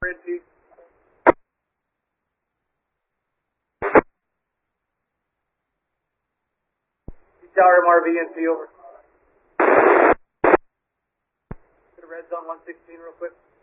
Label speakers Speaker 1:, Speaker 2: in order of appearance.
Speaker 1: NT. Tower MRV NT over. Get a red zone 116 real quick.